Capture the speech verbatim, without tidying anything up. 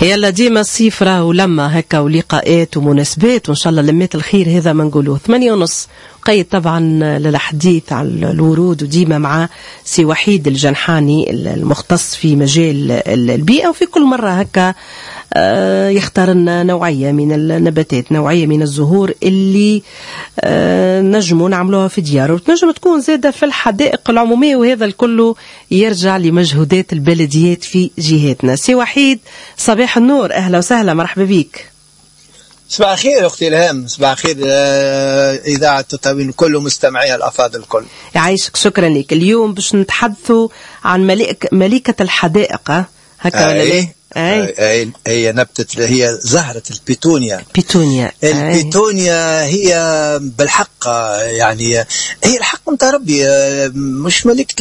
يلا ديما الصيف راهو لما هكا ولقاءات ومناسبات، وان شاء الله لمات الخير هذا ما نقولوه. ثمانية ونص قيد طبعا للحديث عن الورود، وديما مع سي وحيد الجنحاني المختص في مجال البيئة، وفي كل مرة هكا يختار لنا نوعية من النباتات، نوعية من الزهور اللي نجموا نعملوها في ديار، وتنجم تكون زادة في الحدائق العمومية، وهذا الكل يرجع لمجهودات البلديات في جهاتنا. سي وحيد صباح النور، أهلا وسهلا، مرحبا بك. صباح الخير أختي الهام، صباح الخير إذاعة تطاوين كل مستمعي الأفاضل الكل. يعيشك، شكرا لك. اليوم باش نتحدثوا عن ملك ملكة الحدائق، هكا ولا لا؟ أي. أي. هي نبتة، هي زهرة البيتونيا. بيتونيا البيتونيا هي بالحق يعني هي الحق نتاع ربي، مش ملكة